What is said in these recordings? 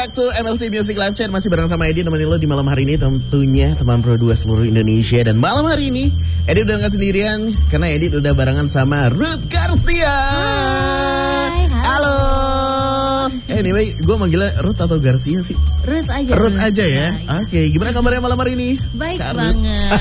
back to MLC Music Live Chat. Masih bareng sama Edi, temenin lo di malam hari ini. Tentunya teman Pro 2 seluruh Indonesia. Dan malam hari ini Edi udah gak sendirian, karena Edi udah barengan sama Ruth Garcia. Hai. Halo. Anyway, gue manggilnya Ruth atau Garcia sih? Ruth aja. Ruth aja ya. Nah, Oke, gimana kabarnya malam hari ini? baik Kak banget.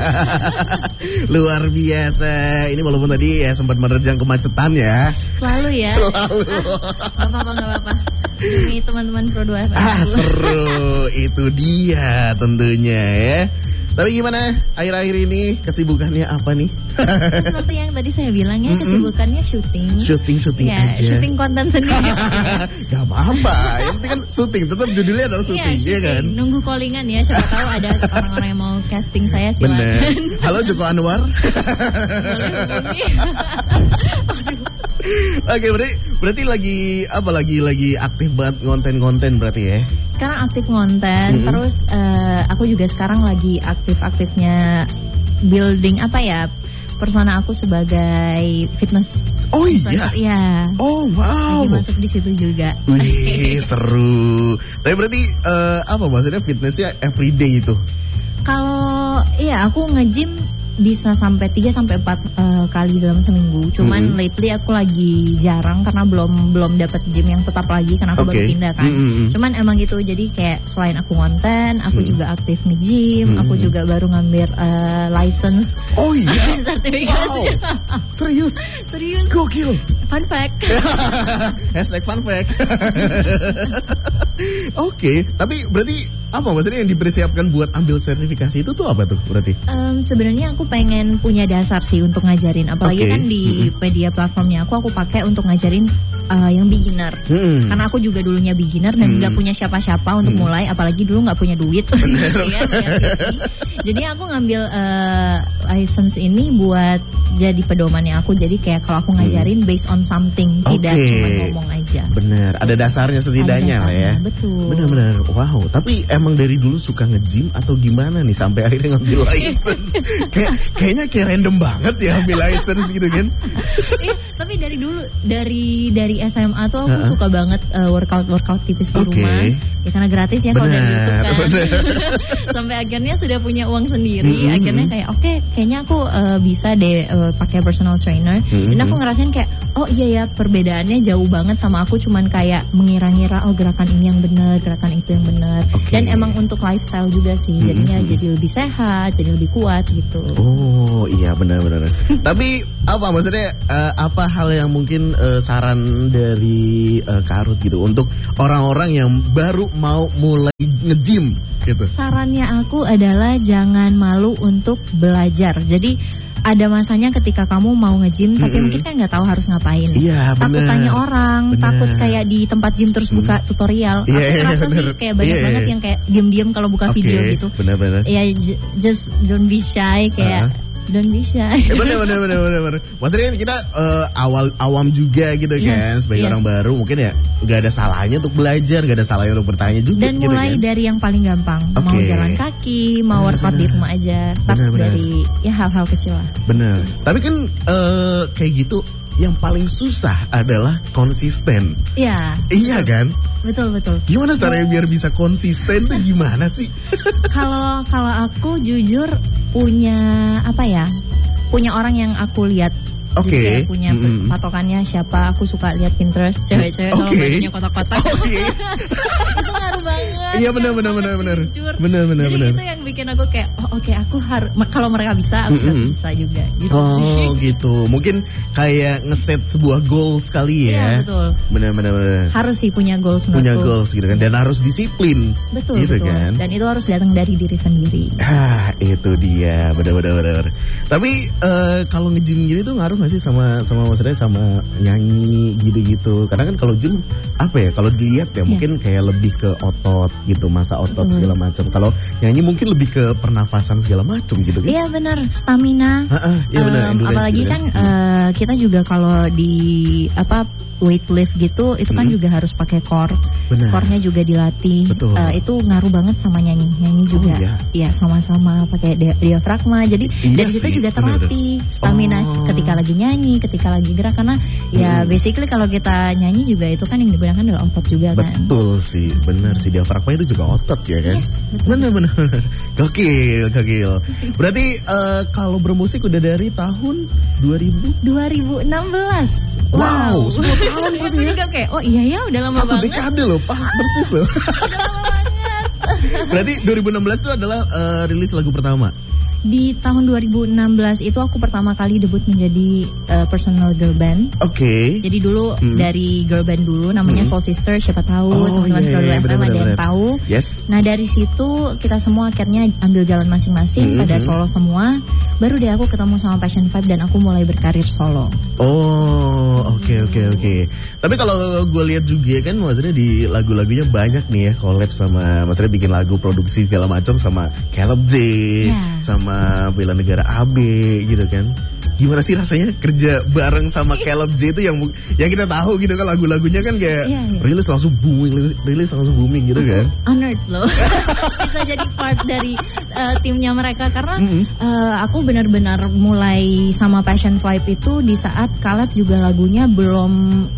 Luar biasa. Ini walaupun tadi ya sempat menerjang kemacetan ya. Selalu ya. Selalu. Gak apa-apa. Demi teman-teman Pro 2 FM. Seru. Itu dia tentunya ya. Tapi gimana akhir-akhir ini kesibukannya apa nih? Seperti yang tadi saya bilang ya, kesibukannya syuting. Syuting Ya, aja. syuting konten sendiri. Gak apa-apa. Yang penting kan syuting. Tetap judulnya adalah syuting, Iya, ya kan? Nunggu callingan ya, siapa tahu ada orang-orang yang mau casting saya, silakan. Bener. Halo Joko Anwar. Boleh hubungi. Oke, berarti lagi aktif banget konten berarti ya? Sekarang aktif konten, terus aku juga sekarang lagi aktif-aktifnya building persona aku sebagai fitness. Oh iya? Iya. Oh wow. Lagi masuk di situ juga. Wih, seru. Tapi berarti maksudnya fitnessnya everyday itu? Kalau aku nge-gym bisa sampai 3-4 kali dalam seminggu. Cuman lately aku lagi jarang karena belum dapat gym yang tetap lagi karena aku baru pindah kan. Cuman emang gitu, jadi kayak selain aku konten, aku juga aktif nge-gym, aku juga baru ngambil license. Oh iya. Sertifikasi. Wow. Serius? Gokil. Fun fact. Hashtag fun fact. Oke, tapi berarti apa maksudnya yang dipersiapkan buat ambil sertifikasi itu tuh apa tuh berarti? Sebenarnya aku pengen punya dasar sih untuk ngajarin, apalagi kan di media platformnya aku pakai untuk ngajarin yang beginner. Karena aku juga dulunya beginner dan nggak punya siapa-siapa untuk mulai, apalagi dulu nggak punya duit. Ya, jadi aku ngambil license ini buat jadi pedomannya aku. Jadi kayak kalau aku ngajarin based on something, tidak cuma ngomong aja. Bener, ada dasarnya setidaknya lah ya. Betul. Bener. Wow, tapi emang dari dulu suka nge-gym atau gimana nih sampai akhirnya ngambil license? Kayaknya kayak random banget ya ambil license gitu kan? Tapi dari dulu, dari SMA tuh aku suka banget workout tipis di rumah. Ya karena gratis ya kalau dari YouTube kan. Sampai akhirnya sudah punya uang sendiri. Akhirnya kayak kayaknya aku bisa deh pakai personal trainer. Dan aku ngerasain kayak iya ya, perbedaannya jauh banget sama aku cuman kayak mengira-ngira gerakan ini yang benar, gerakan itu yang benar. Dan emang untuk lifestyle juga sih. Jadinya jadi lebih sehat, jadi lebih kuat gitu. Oh iya, benar. Tapi maksudnya apa hal yang mungkin saran dari Kak Ruth gitu untuk orang-orang yang baru mau mulai nge-gym gitu? Sarannya aku adalah jangan malu untuk belajar. Jadi ada masanya ketika kamu mau nge-gym tapi mungkin kan nggak tahu harus ngapain. Iya, bener. Takut tanya orang, takut kayak di tempat gym terus buka tutorial. Aku ngerasa sih kayak banyak banget yang kayak diam-diam kalau buka video gitu. Benar. Ya just don't be shy kayak. Don't be shy. Bener. Maksudnya kita awam juga gitu kan, sebagai orang baru mungkin ya nggak ada salahnya untuk belajar, nggak ada salahnya untuk bertanya juga. Dan mulai gitu kan? dari yang paling gampang, mau jalan kaki, mau workout di rumah aja, start dari hal-hal kecil lah. Bener. Tapi kan kayak gitu, yang paling susah adalah konsisten. Iya kan? Betul. Gimana caranya biar bisa konsisten tuh gimana sih? Kalau aku jujur punya orang yang aku lihat. Jadi kayak punya patokannya siapa. Aku suka lihat Pinterest cewek-cewek kalau bajunya kotak-kotak. Itu ngaruh banget. Iya benar. Jadi itu yang bikin aku kayak aku harus, kalau mereka bisa aku harus bisa juga gitu. Gitu. Mungkin kayak ngeset sebuah goals kali ya. Iya betul. Benar. Harus sih punya goals menurutku. Punya goals gitu kan, dan harus disiplin. Betul. Kan? Dan itu harus datang dari diri sendiri. Itu dia. Benar. Tapi kalau nge-gym gini tuh ngaruh nggak sih sama maksudnya sama nyanyi gitu-gitu? Karena kan kalau gym kalau dilihat ya mungkin kayak lebih ke otot gitu, masa otot segala macam. Kalau nyanyi mungkin lebih ke pernafasan segala macam gitu kan? Iya benar, stamina. Iya benar. Apalagi gitu kan kita juga kalau di weightlift gitu, itu kan juga harus pakai core. Core-nya juga dilatih. Itu ngaruh banget sama nyanyi juga. Iya, sama-sama pakai diafragma. Jadi dari situ juga terlatih stamina ketika lagi nyanyi, ketika lagi gerak, karena ya basically kalau kita nyanyi juga itu kan yang digunakan adalah otot juga kan. Betul sih, benar sih, diafragma itu juga otot ya kan. Benar-benar. Gokil. Berarti kalau bermusik udah dari tahun 2016. Wow, 10 tahun berarti ya. Juga kayak, oh iya ya udah lama banget. 1 dekade loh, persis loh. Udah lama banget. Berarti 2016 itu adalah rilis lagu pertama. Di tahun 2016 itu aku pertama kali debut menjadi personal girl band. Jadi dulu dari girl band dulu namanya Soul Sister, siapa tahu teman-teman Girl FM ada yang tahu. Nah dari situ kita semua akhirnya ambil jalan masing-masing, pada solo semua. Baru deh aku ketemu sama Passion 5 dan aku mulai berkarir solo. Oke. Tapi kalau gue lihat juga kan, maksudnya di lagu-lagunya banyak nih ya collab sama, maksudnya bikin lagu, produksi segala macam sama Caleb J, sama Bela Negara AB gitu kan. Gimana sih rasanya kerja bareng sama Caleb J itu yang kita tahu gitu kan, lagu-lagunya kan kayak rilis langsung booming gitu kan. Honored loh bisa jadi part dari timnya mereka, karena aku benar-benar mulai sama Passion 5 itu di saat Caleb juga lagunya belum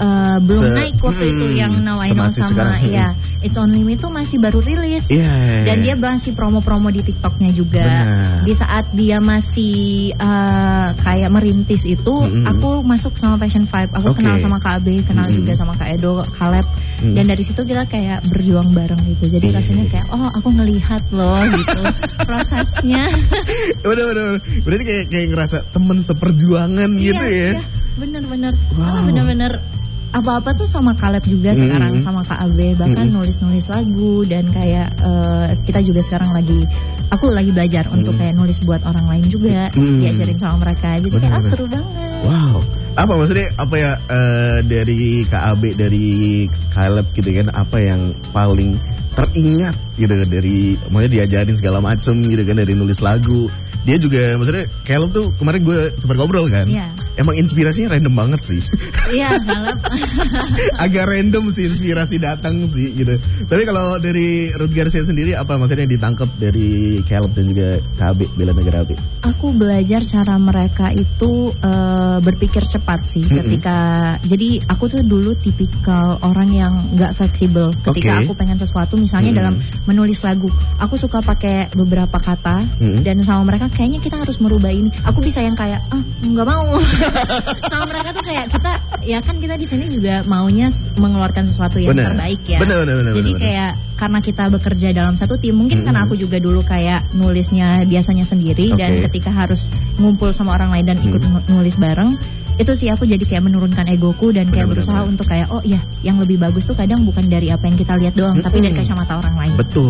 naik waktu itu, yang Now I Know sama It's Only Me itu masih baru rilis. Dan dia masih promo-promo di TikToknya juga. Di saat dia masih kayak merintis itu, aku masuk sama Passion 5. Aku kenal sama Kak AB, kenal juga sama Kak Edo, Caleb. Dan dari situ kita kayak berjuang bareng gitu. Jadi rasanya kayak, oh aku ngelihat loh gitu prosesnya. Bener. Berarti kayak ngerasa temen seperjuangan gitu ya. Bener-bener. Karena bener-bener apa-apa tuh sama Caleb juga sekarang, sama Kak AB, bahkan nulis-nulis lagu, dan kayak kita juga sekarang aku lagi belajar untuk kayak nulis buat orang lain juga, diajarin sama mereka. Jadi kayak seru banget. Wow. Apa maksudnya, apa ya, dari Kak AB, dari Caleb gitu kan, apa yang paling teringat gitu kan, dari maksudnya diajarin segala macem gitu kan, dari nulis lagu. Dia juga, maksudnya Caleb tuh kemarin gue sempat ngobrol kan, emang inspirasinya random banget sih. Caleb agak random sih inspirasi datang sih gitu. Tapi kalau dari Ruth Garcia sendiri, apa maksudnya ditangkap dari Caleb dan juga KB Bela Negara AB? Aku belajar cara mereka itu berpikir cepat sih. Jadi aku tuh dulu tipikal orang yang nggak fleksibel ketika aku pengen sesuatu, misalnya dalam menulis lagu, aku suka pakai beberapa kata, dan sama mereka kayaknya kita harus merubah ini. Aku bisa yang kayak nggak mau. Sama mereka tuh kayak kita di sini juga maunya mengeluarkan sesuatu yang terbaik ya. Bener. Jadi kayak karena kita bekerja dalam satu tim, mungkin karena aku juga dulu kayak nulisnya biasanya sendiri, dan ketika harus ngumpul sama orang lain dan ikut nulis bareng, itu sih aku jadi kayak menurunkan egoku dan kayak berusaha untuk kayak yang lebih bagus tuh kadang bukan dari apa yang kita lihat doang, tapi dari kacamata orang lain. Betul.